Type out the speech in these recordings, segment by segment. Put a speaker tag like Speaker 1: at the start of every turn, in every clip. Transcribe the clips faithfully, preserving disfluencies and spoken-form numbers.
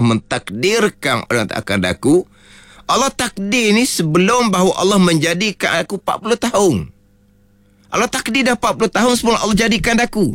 Speaker 1: mentakdirkan orang akan aku. Allah takdir ni sebelum bahawa Allah menjadikan aku empat puluh tahun. Allah takdir dah empat puluh tahun sebelum Allah jadikan aku.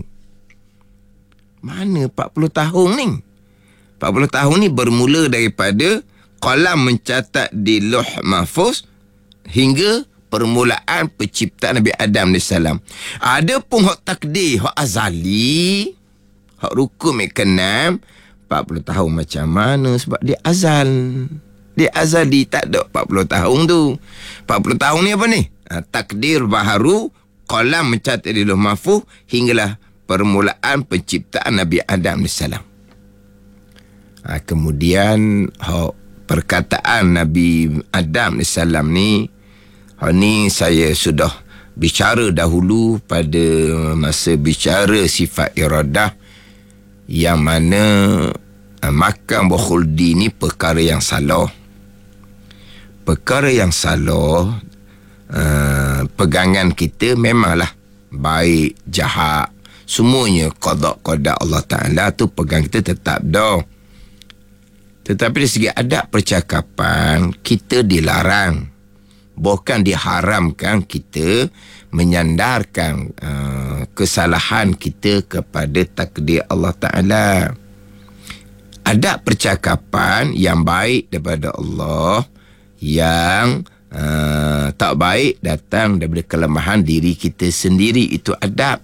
Speaker 1: Mana empat puluh tahun ni? empat puluh tahun ni bermula daripada qalam mencatat di Lauh Mahfuz hingga permulaan penciptaan Nabi Adam alaihissalam. Ada pun hak takdir, hak azali, hak rukun mekanam, empat puluh tahun macam mana? Sebab dia azal. Dia azali, tak ada empat puluh tahun tu. empat puluh tahun ni apa ni? Ha, takdir baharu, qalam mencatat di Lauh Mahfuz hinggalah permulaan penciptaan Nabi Adam alaihissalam. Ha, kemudian hak perkataan Nabi Adam alaihissalam ni, hak ni saya sudah bicara dahulu pada masa bicara sifat iradah, yang mana uh, makan berkhuldi ni perkara yang salah. Perkara yang salah, uh, pegangan kita memanglah baik, jahat, semuanya qada-qada Allah Ta'ala tu pegang kita tetap dah. Tetapi dari segi adab percakapan, kita dilarang, bukan diharamkan kita menyandarkan uh, kesalahan kita kepada takdir Allah Ta'ala. Adab percakapan yang baik daripada Allah, yang uh, tak baik datang daripada kelemahan diri kita sendiri, itu adab.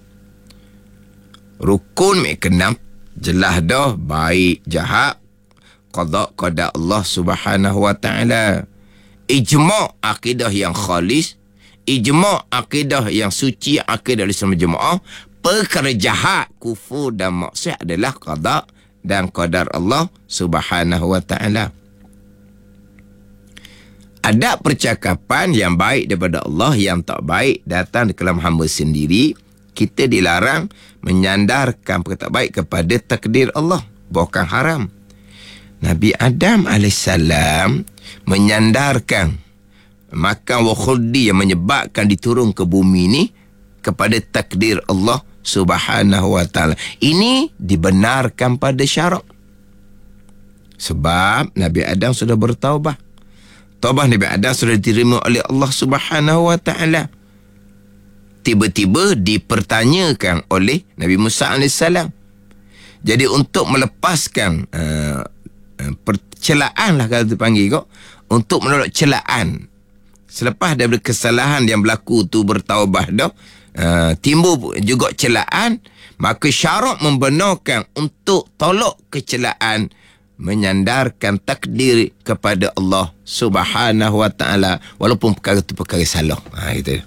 Speaker 1: Rukun mekenam jelas dah, baik jahat qada qada Allah Subhanahu wa taala. Ijma' akidah yang khalis, ijma' akidah yang suci, akidah Islam jemaah, perkara jahat, kufur dan maksiat adalah qada dan qadar Allah Subhanahu wa taala. Adab percakapan yang baik daripada Allah, yang tak baik datang dari kalam hamba sendiri. Kita dilarang menyandarkan perkara tak baik kepada takdir Allah, bukan haram. Nabi Adam alaihissalam menyandarkan makan wa khuldi yang menyebabkan diturun ke bumi ni kepada takdir Allah Subhanahu wa taala. Ini dibenarkan pada syarak. Sebab Nabi Adam sudah bertaubat. Taubat Nabi Adam sudah diterima oleh Allah Subhanahu wa taala. Tiba-tiba dipertanyakan oleh Nabi Musa alaihissalam. Jadi untuk melepaskan uh, percelaan lah kalau dipanggil kok, untuk menolak celaan selepas daripada kesalahan yang berlaku tu, bertaubat dah, uh, timbul juga celaan, maka syarak membenarkan untuk tolak kecelaan, menyandarkan takdir kepada Allah Subhanahu wa taala walaupun perkara tu perkara salah. Ha itu.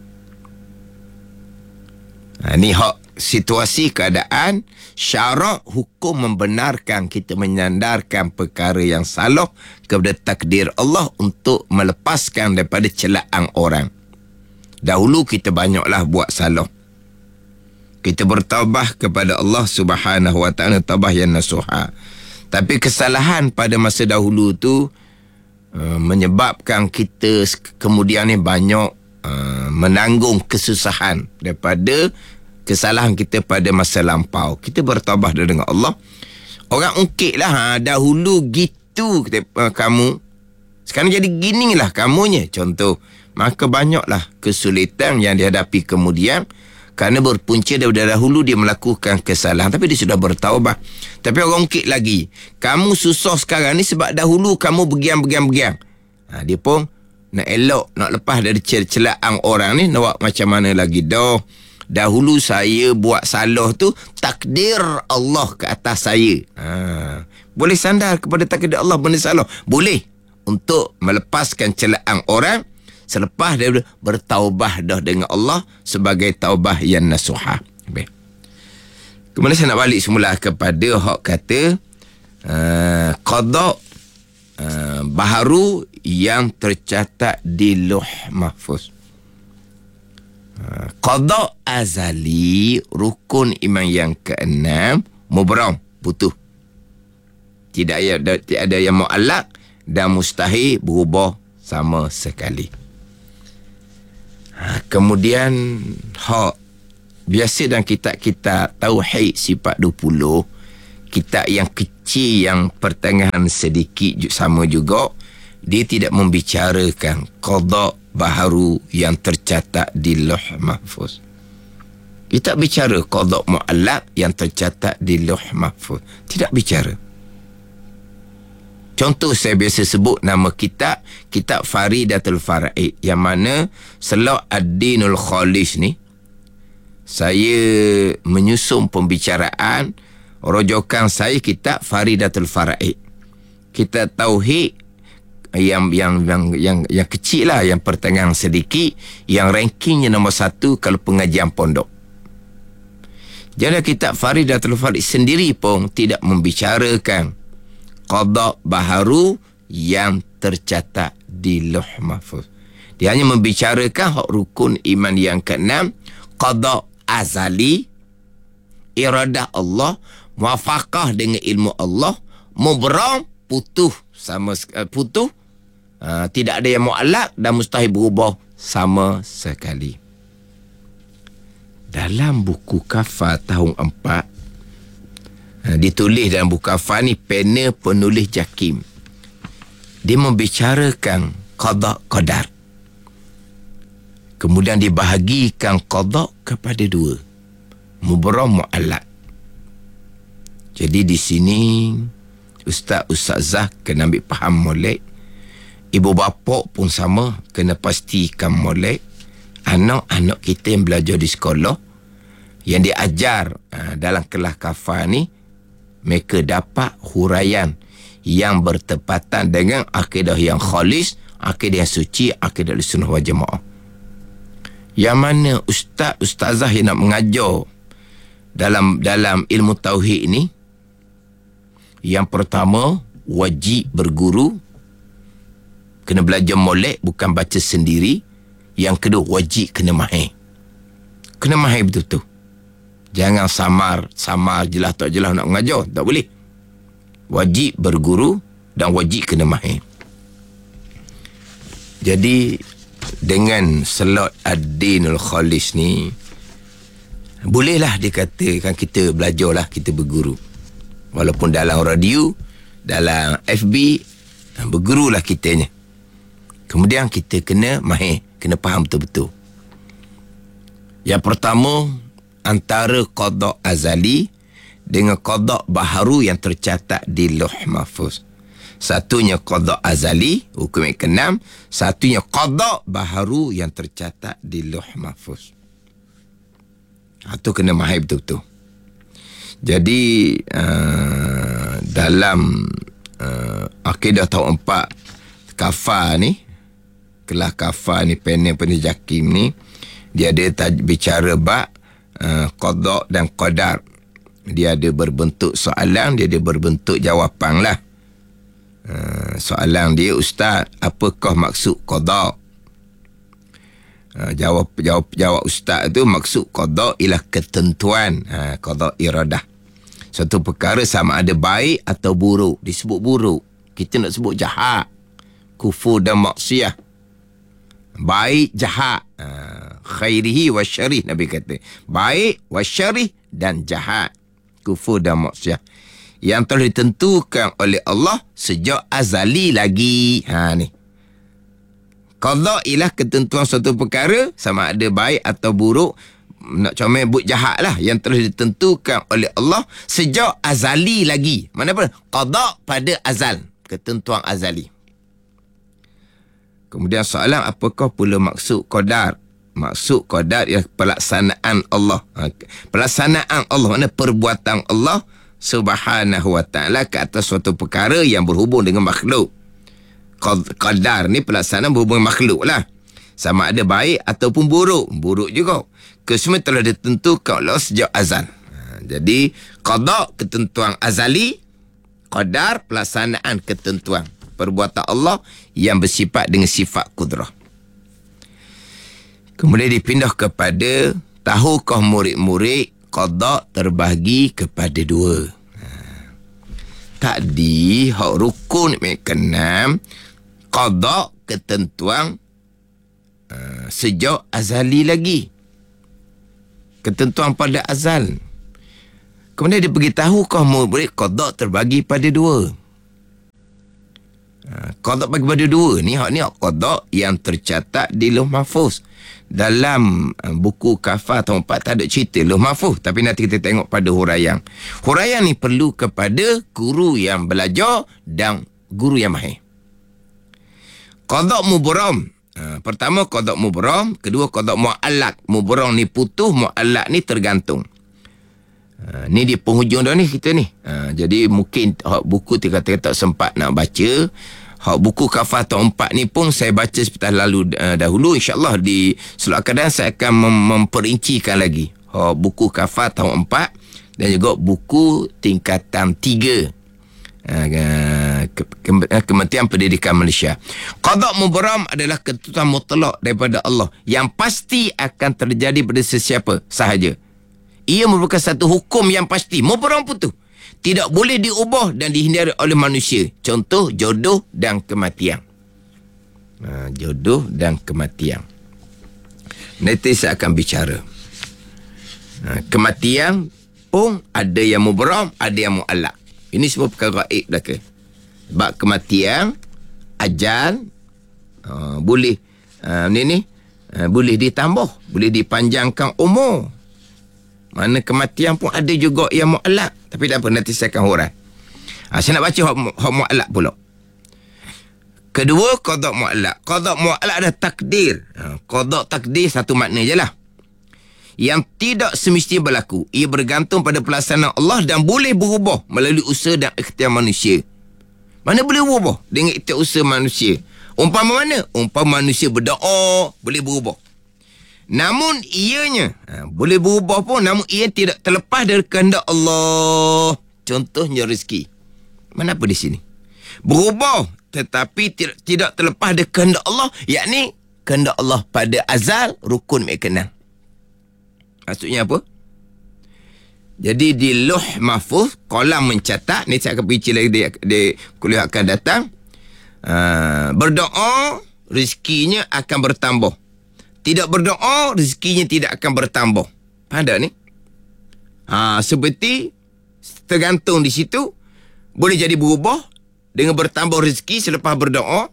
Speaker 1: Ha ni hak situasi keadaan syarak hukum membenarkan kita menyandarkan perkara yang salah kepada takdir Allah untuk melepaskan daripada celaan orang. Dahulu kita banyaklah buat salah. Kita bertaubat kepada Allah Subhanahu wa taala, taubah yang nasuha. Tapi kesalahan pada masa dahulu tu uh, menyebabkan kita kemudian ni banyak uh, menanggung kesusahan daripada kesalahan kita pada masa lampau. Kita bertaubat dengan Allah. Orang ungkit lah, ha, dahulu gitu kita, uh, kamu, sekarang jadi ginilah kamunya, contoh. Maka banyaklah kesulitan yang dihadapi kemudian kerana berpunca daripada dahulu dia melakukan kesalahan, tapi dia sudah bertaubat. Tapi orang ungkit lagi, kamu susah sekarang ni sebab dahulu kamu begiang-begiang-begiang. Ha, dia pun nak elok, nak lepas dari celaan orang ni, nak buat macam mana lagi dah. Dahulu saya buat salah tu, takdir Allah ke atas saya. Ha, boleh sandar kepada takdir Allah benda salah. Boleh untuk melepaskan celaan orang selepas dia bertaubah dah dengan Allah sebagai taubah yang nasuha. Baik. Kemudian saya nak balik semula kepada hak kata uh, qada uh, baharu yang tercatat di Lauh Mahfuz. Qada azali, rukun iman yang keenam, mubram, butuh. Tidak ada, tidak ada yang mu'allaq dan mustahil berubah sama sekali. Ha, kemudian hak biasa dalam kitab-kitab tauhid sifat dua puluh, kitab yang kecil rinci yang pertengahan sedikit sama juga. Dia tidak membicarakan qada baharu yang tercatat di Lauh Mahfuz. Dia tak bicara qada mu'allaq yang tercatat di Lauh Mahfuz. Tidak bicara. Contoh saya biasa sebut nama kitab, kitab Faridatul Faraid, yang mana Salah ad-Dinul Khalis ni, saya menyusun pembicaraan, rojokan saya kitab Faridatul Faraid. Kita tauhid yang yang yang yang yang kecil lah, yang pertengahan sedikit, yang rankingnya nombor satu kalau pengajian pondok. Jadi kitab Faridatul Faraid sendiri pun tidak membicarakan qada baharu yang tercatat di Lauh Mahfuz. Dia hanya membicarakan hak rukun iman yang keenam, qada azali, iradah Allah, muwafaqah dengan ilmu Allah, mubram, putuh sama uh, putuh, uh, tidak ada yang mu'allaq dan mustahil berubah sama sekali. Dalam buku Kafar tahun empat, uh, ditulis dalam buku Kafar ni, pena penulis Jakim. Dia membicarakan qada qadar. Kemudian dibahagikan qada kepada dua, mubram, mu'allaq. Jadi di sini ustaz ustazah kena ambil faham molek, ibu bapa pun sama, kena pastikan molek. Anak-anak kita yang belajar di sekolah, yang diajar uh, dalam kelas kafar ni, mereka dapat huraian yang bertepatan dengan akidah yang khalis, akidah yang suci, akidah sunnah wal jamaah. Yang mana ustaz ustazah yang nak mengajar dalam dalam ilmu tauhid ni, yang pertama wajib berguru, kena belajar molek, bukan baca sendiri. Yang kedua wajib kena mahir, kena mahir betul-betul. Jangan samar samar jelas tak jelas nak mengajar, tak boleh. Wajib berguru dan wajib kena mahir. Jadi dengan Salah ad-Dinul Khalis ni, bolehlah dikatakan kita belajarlah, kita berguru. Walaupun dalam radio, dalam F B, bergurulah kitanya. Kemudian kita kena mahir, kena faham betul-betul. Yang pertama, antara qada azali dengan qada baharu yang tercatat di Lauh Mahfuz. Satunya qada azali, hukum yang keenam. Satunya qada baharu yang tercatat di Lauh Mahfuz. Itu kena mahir betul-betul. Jadi uh, dalam uh, akidah tahun empat kafar ni, kelas kafar ni, panel penulis Jakim ni, dia ada taj- bicara bab uh, qada dan qadar. Dia ada berbentuk soalan, dia ada berbentuk jawapan lah. Uh, soalan dia, ustaz, apakah maksud qada? Uh, jawab jawab jawab ustaz tu, maksud qada ialah ketentuan, uh, qada iradah. Satu perkara sama ada baik atau buruk, disebut buruk. Kita nak sebut jahat, kufur dan maksiyah. Baik, jahat, uh, khairihi wa syarih, Nabi kata. Baik, wa syarih dan jahat, kufur dan maksiyah, yang telah ditentukan oleh Allah sejak azali lagi. Ha ni. Qada ialah ketentuan suatu perkara, sama ada baik atau buruk. Nak comel but jahat lah, yang telah ditentukan oleh Allah sejak azali lagi. Mana apa? Qada pada azal, ketentuan azali. Kemudian soalan, apakah pula maksud qadar? Maksud qadar ialah pelaksanaan Allah. Pelaksanaan Allah, mana perbuatan Allah subhanahu wa ta'ala ke atas suatu perkara yang berhubung dengan makhluk. Qadar ni pelaksanaan berhubung dengan makhluk lah. Sama ada baik ataupun buruk. Buruk juga. Kesemua telah ditentukan Allah sejak azal. Ha, jadi qada ketentuan azali, qadar pelaksanaan ketentuan perbuatan Allah yang bersifat dengan sifat kudrah. Kemudian dipindah kepada, tahukah murid-murid qada terbahagi kepada dua. Ha. Tadi hak rukun keenam, qada ketentuan uh, sejak azali lagi. Ketentuan pada azal. Kemudian dia beritahu kau murid qada terbagi pada dua. Ha, qada bagi pada dua ni, hak ni hak qada yang tercatat di Lauh Mahfuz. Dalam uh, buku Kafah tahun empat tak ada cerita Lauh Mahfuz, tapi nanti kita tengok pada huraian. Huraian ni perlu kepada guru yang belajar dan guru yang mahir. Qada mubram. Ha, pertama qada mubram, kedua qada mu'allaq. Mubram ni putus, mu'allaq ni tergantung. Ha, ni di penghujung dah ni kita ni. Ha, jadi mungkin hak buku kita kata tak sempat nak baca. Hak buku Kafah tahun empat ni pun saya baca seperti lalu uh, dahulu. InsyaAllah di seluruh keadaan saya akan mem- memperincikan lagi. Hak buku Kafah tahun empat dan juga buku tingkatan tiga. Uh, ke- ke- Kementerian Pendidikan Malaysia. Qada mubram adalah ketentuan mutlak daripada Allah yang pasti akan terjadi pada sesiapa sahaja. Ia merupakan satu hukum yang pasti. Mubram pun tu tidak boleh diubah dan dihindari oleh manusia. Contoh, jodoh dan kematian. Ha, jodoh dan kematian. Nanti saya akan bicara. Ha, kematian pun ada yang mubram, ada yang mu'allaq. Ini semua perkara gaib belaka. Sebab kematian, ajal, ha, boleh, ha, ni ni, ha, boleh ditambah, boleh dipanjangkan umur. Mana kematian pun ada juga yang mu'allaq. Tapi tak apa, nanti saya akan hurai. Ha, saya nak baca hak, hak mu'allaq pula. Kedua, qada mu'allaq. Qada mu'allaq ada takdir. Ha, qada takdir satu makna je lah. Yang tidak semestinya berlaku. Ia bergantung pada pelaksanaan Allah dan boleh berubah melalui usaha dan ikhtiar manusia. Mana boleh berubah dengan ikhtiar usaha manusia? Umpama mana? Umpama manusia berdoa, boleh berubah. Namun ianya ha, boleh berubah pun, namun ia tidak terlepas dari kehendak Allah. Contohnya rezeki. Mana apa di sini? Berubah tetapi tidak, tidak terlepas dari kehendak Allah, yakni kehendak Allah pada azal rukun mekanan. Maksudnya apa? Jadi di Lauh Mahfuz kolam mencatat, ni saya akan bincang lagi di, di kuliah akan datang. Uh, berdoa rezekinya akan bertambah. Tidak berdoa, rezekinya tidak akan bertambah. Faham tak ni? Ha, seperti tergantung di situ. Boleh jadi berubah dengan bertambah rezeki selepas berdoa.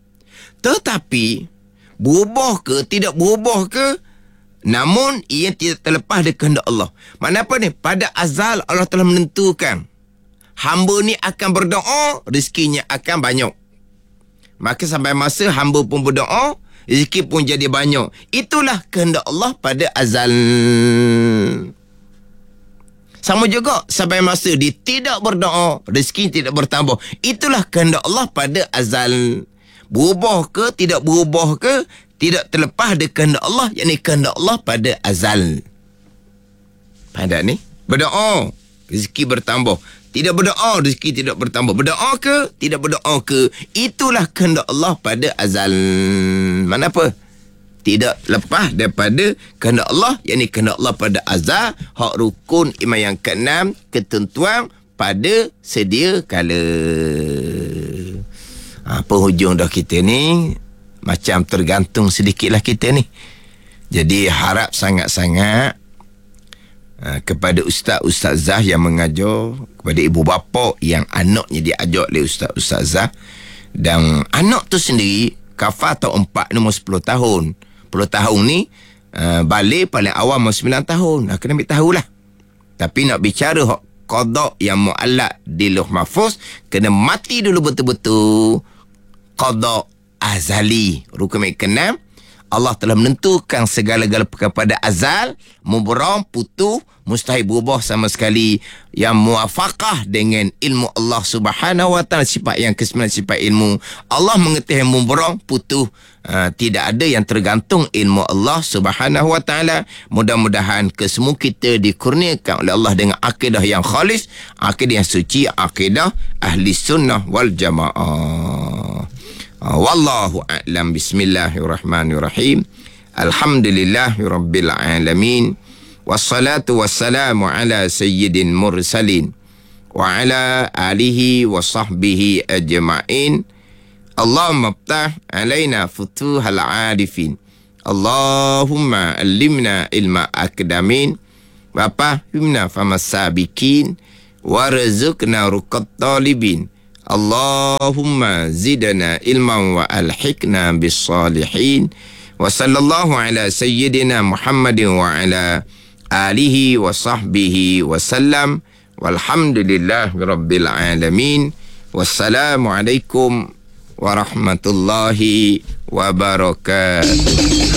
Speaker 1: Tetapi berubah ke, tidak berubah ke, namun ia tidak terlepas dari kehendak Allah. Makna apa ni? Pada azal Allah telah menentukan hamba ni akan berdoa, rezekinya akan banyak. Maka sampai masa hamba pun berdoa, rezeki pun jadi banyak. Itulah kehendak Allah pada azal. Sama juga sampai masa dia tidak berdoa, rezeki tidak bertambah. Itulah kehendak Allah pada azal. Berubah ke, tidak berubah ke, tidak terlepas dari kehendak Allah, yakni kehendak Allah pada azal. Faham tak ni? Berdoa, rezeki bertambah. Tidak berdoa, rezeki tidak bertambah. Berdoa ke, tidak berdoa ke, itulah kehendak Allah pada azal. Mana apa? Tidak lepas daripada kehendak Allah, yakni kehendak Allah pada azal. Hak rukun iman yang keenam, ketentuan pada sedia kala. Ha, penghujung dah kita ni macam tergantung sedikitlah kita ni. Jadi harap sangat-sangat Uh, kepada ustaz-ustazah yang mengajar, kepada ibu bapa yang anaknya diajar oleh ustaz-ustazah, dan anak tu sendiri Kafah tahun empat ni umur sepuluh tahun. sepuluh tahun ni uh, balik paling awal umur sembilan tahun. Nah, kena ambil tahulah. Tapi nak bicara hak qada yang mu'allaq di Lauh Mahfuz, kena mati dulu betul-betul qada azali. Rukun keenam, Allah telah menentukan segala-gala perkara pada azal, mubram, putus, mustahil berubah sama sekali, yang muafaqah dengan ilmu Allah Subhanahu wa taala, sifat yang kesembilan sifat ilmu. Allah mengetahui mubram, putus, uh, tidak ada yang tergantung ilmu Allah Subhanahu wa taala. Mudah-mudahan kesemua kita dikurniakan oleh Allah dengan akidah yang khalis, akidah yang suci, akidah ahli sunnah wal jamaah. Wallahu a'lam. Bismillahirrahmanirrahim. Alhamdulillahirabbil alamin. Wassalatu wassalamu ala sayyidin mursalin wa ala alihi wa sahbihi ajma'in. Allahumma iftah alaina futuhal arifin. Allahumma allimna ilma akdamin Bapa himna famasabikin warzuqna ruqat talibin. Allahumma zidna ilman wa alhiqna bis salihin. Wa sallallahu ala sayyidina Muhammadin wa ala alihi wa sahbihi wa sallam. Walhamdulillahi rabbil alamin. Wassalamualaikum warahmatullahi wabarakatuh.